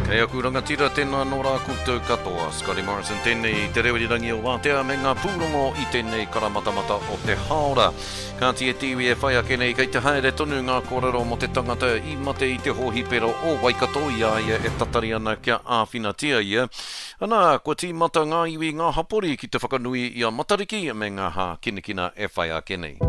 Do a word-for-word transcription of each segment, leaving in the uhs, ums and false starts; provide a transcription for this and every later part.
E aku rangatira tēnā nō rā koutou katoa, Scotty Morrison tēnei te rewirirangi o Wātea me ngā pūrongo i tēnei karamatamata o te haora. Ka tia tiwi e whai ake nei kei te haere tonu ngā kōrero mo te tangata i mate i te hōhipero o Waikato ia ia e tatari ana kia āwhinatia ia. Ana, kua ti mata ngā iwi ngā hapori ki te whakanui i a matariki me ngā hā kinakina e whai ake nei.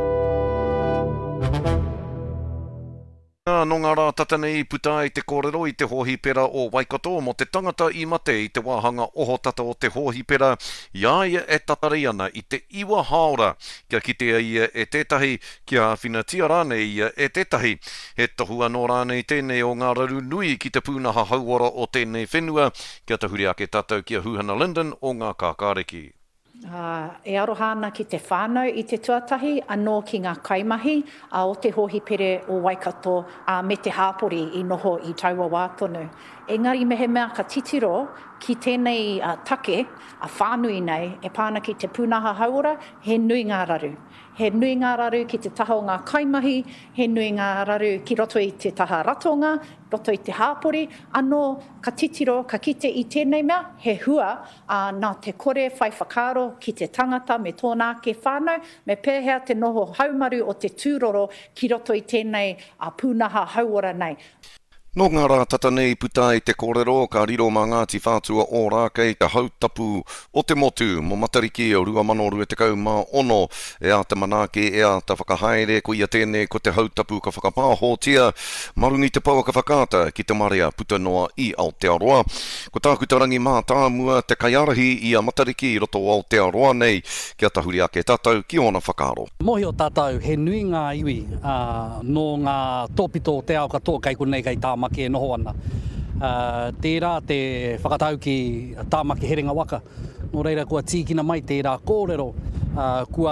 No ngā rā tatanei puta i te kōrero i te hōhipera o Waikato mo te tangata i mate i te wāhanga oho tata o te hōhipera ia ia e tatari ana i te iwa haora kia kitea ia e tētahi kia whinatia rānei ia e tētahi he tohua no rānei tēnei o ngā raru nui ki te pūnaha hauora o tēnei whenua kia tahuri ake tātou kia Huhana Linden o ngā kākāreki. Uh, e arohana ki te whānau i te tuatahi, anō ki ngā kaimahi uh, o te hōhipere o Waikato uh, me te hāpori i noho i taua wātonu. Engari me he mea ka titiro ki tēnei uh, take a uh, whānui nei e pāna ki te pūnaha hauora, he nui ngā raru. He nui ngā raru ki te taha o ngā kaimahi, he nui ngā raru ki roto i te taha ratonga, roto i te hāpori, anō ka titiro, ka kite i tēnei mea, he hua uh, nā te kore whai whakaro ki te tangata me tōnā ke whānau, me pēhea te noho haumaru o te tūroro ki roto i tēnei uh, pūnaha hauora nei. No ngā rā tatanei puta i te kōrero, ka riro mā Ngāti Whātua o Rākei, ka hautapu o te motu, mo matariki o rua mano rua te kau mā ono, e a te manake, e a te whakahaere, ko ia tēnei ko te hautapu ka whakapāhotia, marungi te paua ka whakata ki te marea puta noa i Aotearoa. Ko tāku tarangi mā tāmua te kaiarahi i a matariki i roto o Aotearoa nei, kia tahuri ake tātou ki ona whakaro. Mohi o tātou, he nui ngā iwi uh, no ngā tōpito te ao katoa kai kunei kai tā maki e noho ana. Uh, tērā te whakatau ki tāmaki herenga waka. Nō reira kua tīkina mai tērā kōrero uh, kua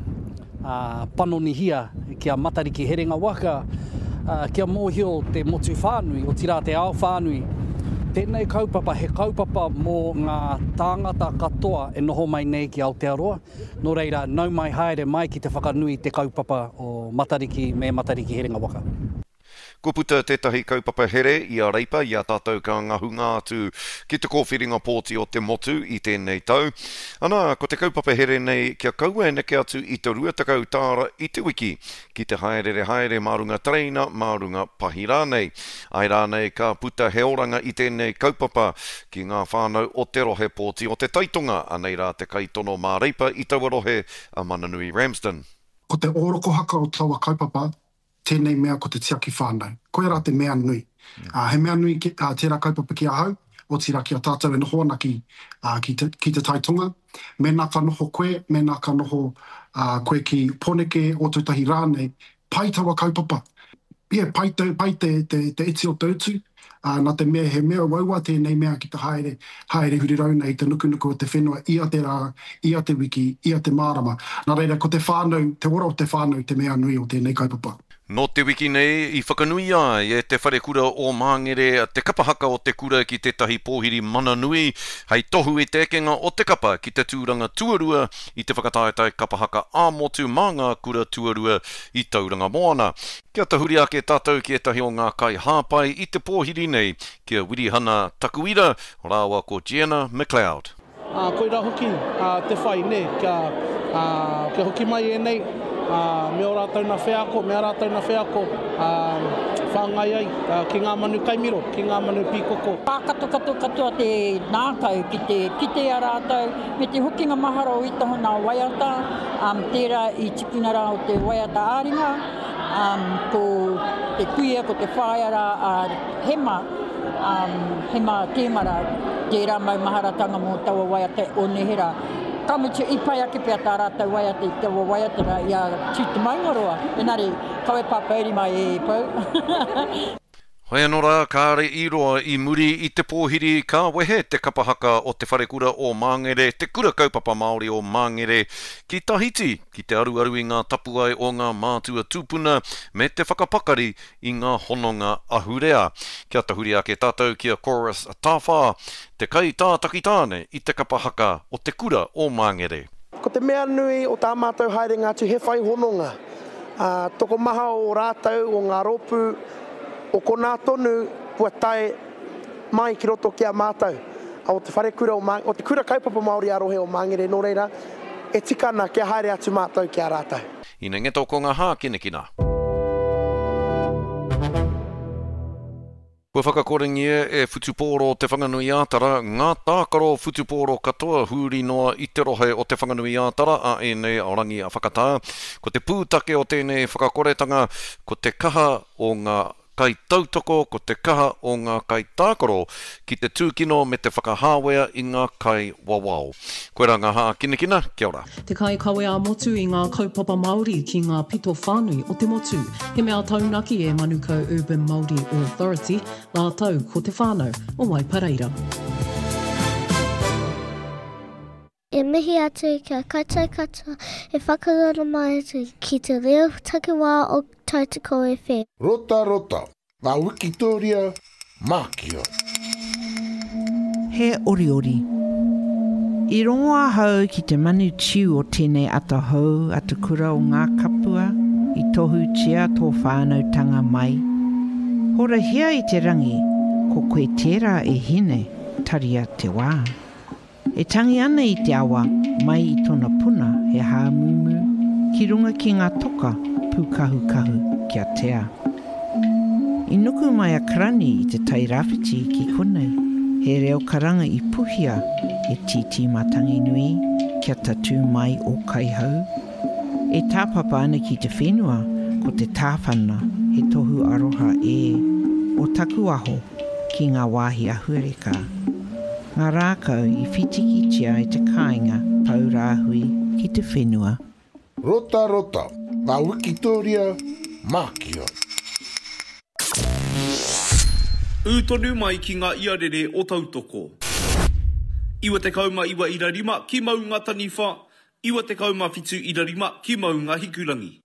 uh, panonihia kia matariki herenga waka uh, kia mōhio te motu whānui o tirā te ao whānui. Tēnei kaupapa, he kaupapa mō ngā tāngata katoa e noho mai nei ki Aotearoa. Nō reira, nau mai haere mai ki te whakanui te kaupapa o matariki me matariki herenga waka. Ko puta tētahi kaupapa here i a reipa i a tātou ka ngahu ngātu ki te kōwhiringa pōti o te motu i tēnei tau. Ana, ko te kaupapa here nei kia kaua e neke atu i te ruatakau tāra i te wiki ki te haere haere marunga treina, marunga pahi rānei. Ai rānei ka puta he oranga i tēnei kaupapa ki ngā whānau o te rohe pōti o te taitonga, anei rā te kaitono mā reipa i taua rohe a Mananui Ramsden. Ko te oroko haka o taua kaupapa, tēnei mea ko te tiaki whānau. Koe rā te mea nui. Mm. Uh, he mea nui ki, uh, tērā kaupapa ki a hau, o tira ki a tātou e noho ana ki, uh, ki, te, ki te taitonga. Me nā ka noho koe, me nā ka noho uh, koe ki poneke o tūtahi rānei, pai taua kaupapa. Ia, pai, te, pai te, te, te iti o tautu, uh, nā te mea he mea waua tēnei mea ki te haere, haere hurirau nei te nukunuku o te whenua, ia te rā, ia te wiki, ia te mārama. Nā reira, ko te whānau, te ora o te whānau, te mea nui o tēnei kaupapa. No te wiki nei, i whakanui ai e te whare kura o Māngere, te kapahaka o te kura ki te tahi pōhiri Mananui, hei tohu e tekenga o te kapa ki te tūranga tuarua i te whakataetai kapahaka āmotu mā ngā kura tuarua i tauranga moana. Kia tahuri ake tātou ki e tahi o ngā kai hāpai i te pōhiri nei, kia Wirihana Takuira, rāua ko Gianna McLeod. Uh, koe rā hoki uh, te whai nei, kia, uh, kia hoki mai e nei, Uh, me o rātau na wheako, me o rātau na wheako, uh, whāngai ai, uh, ki ngā manu kaimiro, ki ngā manu pīkoko. Pākato kato katoa te nākau ki te kite a rātau, me te hokinga mahara o itaho nā waiata, um, tērā i tipuna rā o te waiata āringa, um, ko te kuia, ko te whaiara a hema, um, hema tēmara, tērā mau maharatanga mō taua waiata o Nehera. Kamutu i pai ake pia tā rātou waiata i tewa waiata rā i a tūtu maungaroa. Enari, kawe pāpauri mai e pau. Hoi anō rā, kāre i roa i muri i te pōhiri, ka wehe te kapahaka o te wharekura o Māngere, te kura kaupapa Māori o Māngere, ki Tahiti, ki te aruaru i ngā tapuai o ngā mātua tūpuna, me te whakapakari i ngā hononga ahurea. Kia tahuri ake tātou kia Chorus Tāwha, te kai tātaki tāne i te kapahaka o te kura o Māngere. Ko te mea nui o tā mātou haerenga tu he whai hononga. Uh, toko maha o rātou o ngā ropu, o ko nā tonu puatai mai ki roto ki a mātou. A o te whare kura o, o te kura kaupapa Māori arohe o Mangere no reira, e tika ana kia haere atu mātou ki a rātou. Ina ngeto ko ngā hā kina kina. Kua whakakorengia e Whutupōro te whanganui ātara, ngā tākaro Whutupōro katoa huri noa i te rohe o te whanganui ātara a e nei aorangi a whakatā. Ko te pūtake o tēnei whakakoretanga, ko te kaha o ngā kai tautoko, ko te kaha o ngā kai tākaro ki te tūkino me te whakahāwea i ngā kai wawao. Koe rā ngā hā kina kina, kia ora. Te kai kawe a motu i ngā kaupapa Māori ki ngā pito whānui o te motu. He mea taunaki e Manukau Urban Māori Authority, nā tau ko te whānau o Waipareira. E mihi atu kia kaitai katoa e whakarara mai atu ki te reo takiwā o Tautoko F M. Rota rota, ngā Wikitoria, Mākia. He ori ori. I rongoa hau ki te manu tiu o tēnei atahau atu kura o ngā kapua, i tohu tia tō whānautanga mai. Hora hea i te rangi, ko koe tērā e hine, taria te wā. E tangi ana i te awa, mai i tona puna he hāmumu, ki runga ki ngā toka, pukahu-kahu kia tea. I nuku mai a karani i te tairawhiti ki konei, he reo karanga i puhia e titi matangi nui, kia tatu mai o kaihau. E tāpapa ana ki te whenua, ko te tāwhana, he tohu aroha e, o taku aho ki ngā wāhi ahuereka. Ngā rākau i whitikitia i te kāinga pau rāhui ki te whenua. Rota rota, ngā Wikitoria, Mākia. Ūtonu mai ki ngā iarere o Tautoko. Iwa te kauma iwa ira rima ki mau ngā taniwha, iwa te kauma whitu ira rima ki mau ngā hikurangi.